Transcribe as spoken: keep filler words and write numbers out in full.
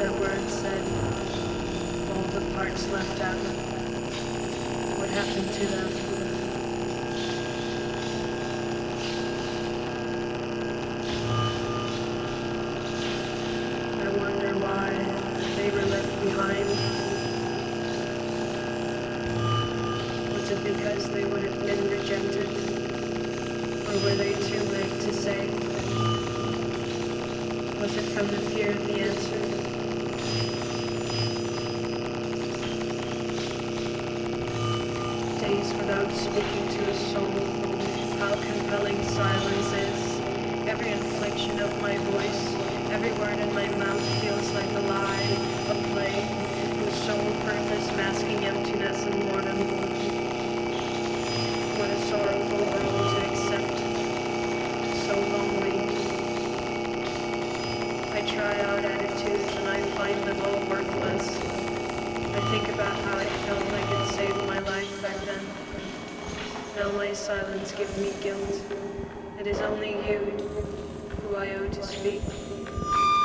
that word said, all the parts left out. What happened to them? I wonder why they were left behind. Was it because they would have been rejected? Or were they too late to say? Was it from the fear of the answer? Days without speaking to a soul, how compelling silence is. Every inflection of my voice, every word in my mouth feels like a lie, a play, whose sole purpose masking emptiness and boredom. What a sorrowful world to accept, so lonely. I try out attitudes and I find them all worthless. I think about how I felt like it saved my life back then. Now my silence gives me guilt. It is only you who I owe to speak.